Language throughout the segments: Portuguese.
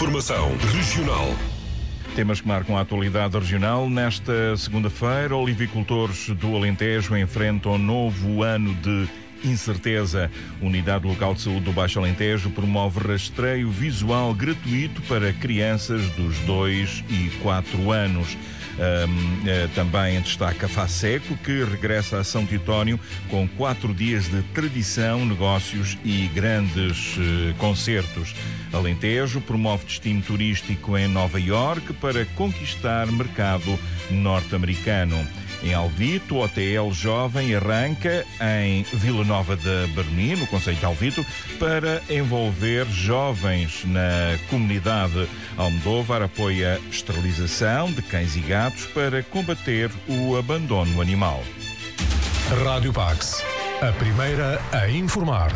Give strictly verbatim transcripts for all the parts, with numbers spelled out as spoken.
Informação regional. Temas que marcam a atualidade regional. Nesta segunda-feira, olivicultores do Alentejo enfrentam um novo ano de incerteza. A Unidade Local de Saúde do Baixo Alentejo promove rastreio visual gratuito para crianças dos dois e quatro anos. Um, uh, também destaca a FASECO, que regressa a São Titónio com quatro dias de tradição, negócios e grandes uh, concertos. Alentejo promove destino turístico em Nova Iorque para conquistar mercado norte-americano. Em Alvito, o O T L Jovem arranca em Vila Nova da Berni, no concelho de Alvito, para envolver jovens na comunidade. Almodóvar apoia a esterilização de cães e gatos para combater o abandono animal. Rádio Pax, a primeira a informar.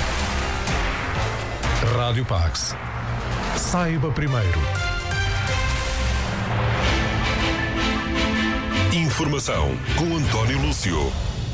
Rádio Pax. Saiba primeiro. Informação com António Lúcio.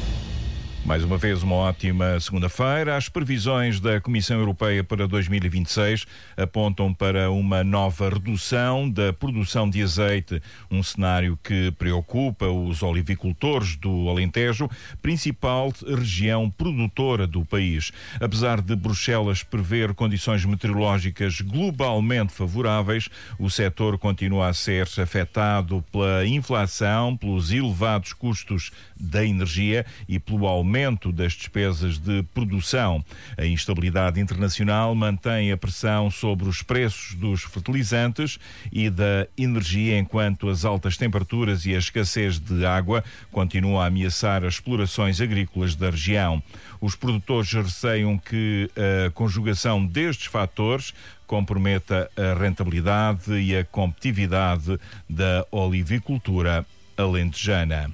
Mais uma vez, uma ótima segunda-feira. As previsões da Comissão Europeia para dois mil e vinte e seis apontam para uma nova redução da produção de azeite, um cenário que preocupa os olivicultores do Alentejo, principal região produtora do país. Apesar de Bruxelas prever condições meteorológicas globalmente favoráveis, o setor continua a ser afetado pela inflação, pelos elevados custos da energia e pelo aumento das despesas de produção. A instabilidade internacional mantém a pressão sobre os preços dos fertilizantes e da energia, enquanto as altas temperaturas e a escassez de água continuam a ameaçar as explorações agrícolas da região. Os produtores receiam que a conjugação destes fatores comprometa a rentabilidade e a competitividade da olivicultura alentejana.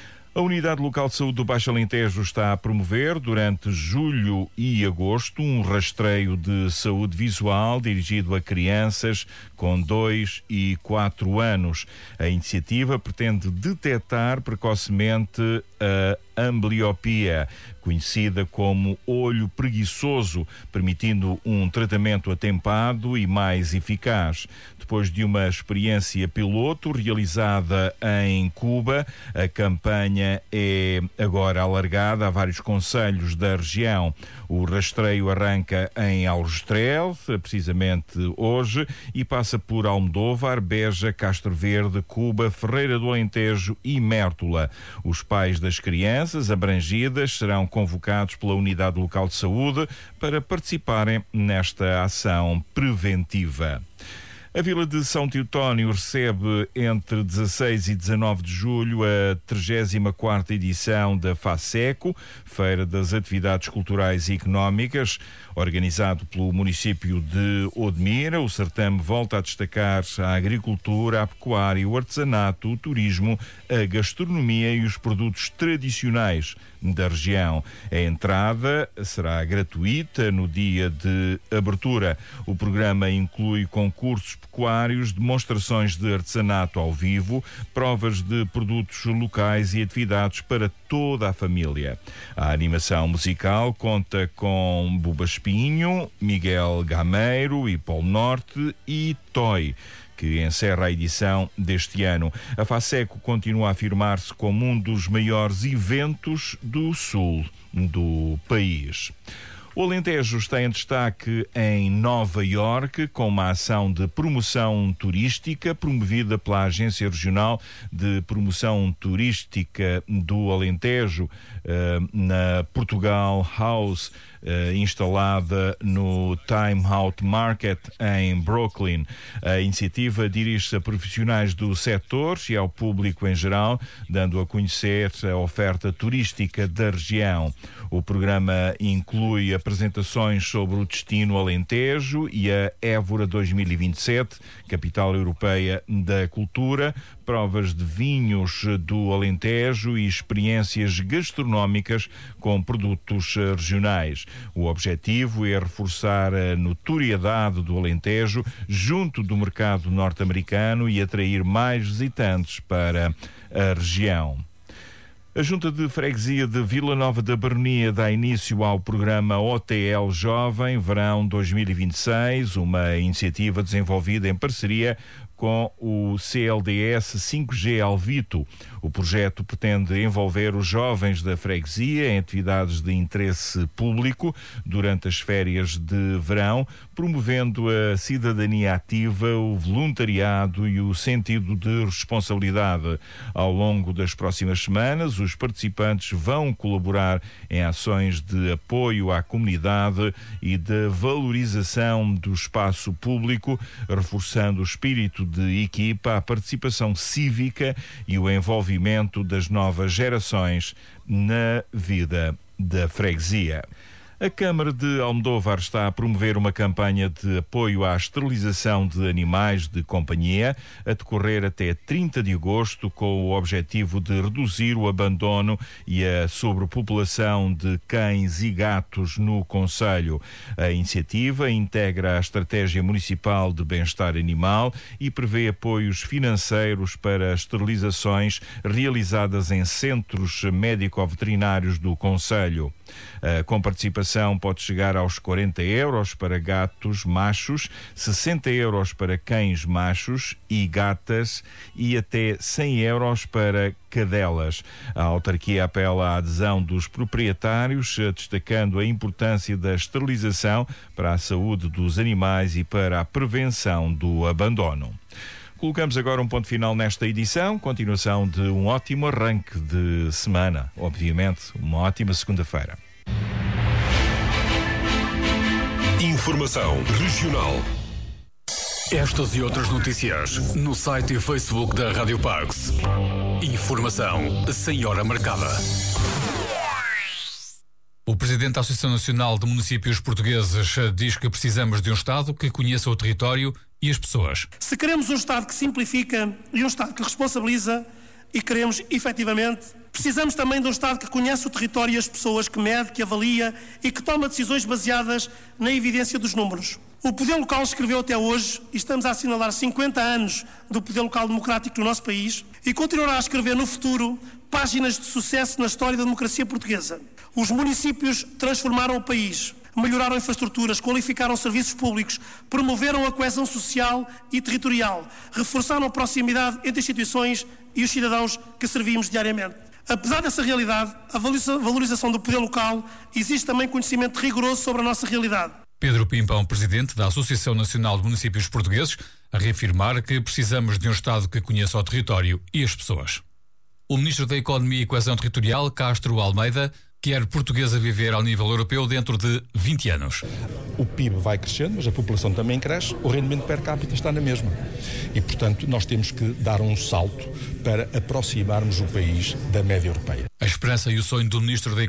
A Unidade Local de Saúde do Baixo Alentejo está a promover, durante julho e agosto, um rastreio de saúde visual dirigido a crianças com dois e quatro anos. A iniciativa pretende detectar precocemente a ambliopia, conhecida como olho preguiçoso, permitindo um tratamento atempado e mais eficaz. Depois de uma experiência piloto realizada em Cuba, a campanha é agora alargada a vários concelhos da região. O rastreio arranca em Aljustrel, precisamente hoje, e passa por Almodóvar, Beja, Castro Verde, Cuba, Ferreira do Alentejo e Mértola. Os pais das crianças abrangidas serão convocados pela Unidade Local de Saúde para participarem nesta ação preventiva. A Vila de São Titónio recebe entre dezasseis e dezanove de julho a trigésima quarta edição da FASECO, Feira das Atividades Culturais e Económicas. Organizado pelo município de Odmira, o certame volta a destacar a agricultura, a pecuária, o artesanato, o turismo, a gastronomia e os produtos tradicionais da região. A entrada será gratuita no dia de abertura. O programa inclui concursos pecuários, demonstrações de artesanato ao vivo, provas de produtos locais e atividades para toda a família. A animação musical conta com Buba Espinho, Miguel Gameiro e Polo Norte e Toy, que encerra a edição deste ano. A FASECO continua a afirmar-se como um dos maiores eventos do sul do país. O Alentejo está em destaque em Nova Iorque, com uma ação de promoção turística promovida pela Agência Regional de Promoção Turística do Alentejo, na Portugal House, instalada no Time Out Market em Brooklyn. A iniciativa dirige-se a profissionais do setor e ao público em geral, dando a conhecer a oferta turística da região. O programa inclui apresentações sobre o destino Alentejo e a Évora dois mil e vinte e sete, capital europeia da cultura, provas de vinhos do Alentejo e experiências gastronómicas com produtos regionais. O objetivo é reforçar a notoriedade do Alentejo junto do mercado norte-americano e atrair mais visitantes para a região. A Junta de Freguesia de Vila Nova da Baronia dá início ao programa O T L Jovem Verão dois mil e vinte e seis, uma iniciativa desenvolvida em parceria com o C L D S cinco G Alvito. O projeto pretende envolver os jovens da freguesia em atividades de interesse público durante as férias de verão, promovendo a cidadania ativa, o voluntariado e o sentido de responsabilidade. Ao longo das próximas semanas, os participantes vão colaborar em ações de apoio à comunidade e de valorização do espaço público, reforçando o espírito de equipa, a participação cívica e o envolvimento das novas gerações na vida da freguesia. A Câmara de Almodóvar está a promover uma campanha de apoio à esterilização de animais de companhia, a decorrer até trinta de agosto, com o objetivo de reduzir o abandono e a sobrepopulação de cães e gatos no concelho. A iniciativa integra a Estratégia Municipal de Bem-Estar Animal e prevê apoios financeiros para esterilizações realizadas em centros médico-veterinários do concelho. A com participação pode chegar aos quarenta euros para gatos machos, sessenta euros para cães machos e gatas e até cem euros para cadelas. A autarquia apela à adesão dos proprietários, destacando a importância da esterilização para a saúde dos animais e para a prevenção do abandono. Colocamos agora um ponto final nesta edição, continuação de um ótimo arranque de semana, obviamente, uma ótima segunda-feira. Informação regional. Estas e outras notícias no site e Facebook da Rádio Parks. Informação sem hora marcada. O presidente da Associação Nacional de Municípios Portugueses diz que precisamos de um Estado que conheça o território e as pessoas. Se queremos um Estado que simplifica e um Estado que responsabiliza, e queremos, efetivamente, precisamos também de um Estado que conhece o território e as pessoas, que mede, que avalia e que toma decisões baseadas na evidência dos números. O poder local escreveu até hoje, e estamos a assinalar cinquenta anos do poder local democrático no nosso país, e continuará a escrever no futuro páginas de sucesso na história da democracia portuguesa. Os municípios transformaram o país, melhoraram infraestruturas, qualificaram serviços públicos, promoveram a coesão social e territorial, reforçaram a proximidade entre instituições e os cidadãos que servimos diariamente. Apesar dessa realidade, a valorização do poder local, existe também conhecimento rigoroso sobre a nossa realidade. Pedro Pimpão, presidente da Associação Nacional de Municípios Portugueses, a reafirmar que precisamos de um Estado que conheça o território e as pessoas. O ministro da Economia e Coesão Territorial, Castro Almeida, quer português a viver ao nível europeu dentro de vinte anos. O P I B vai crescendo, mas a população também cresce, o rendimento per capita está na mesma. E, portanto, nós temos que dar um salto para aproximarmos o país da média europeia. A esperança e o sonho do ministro da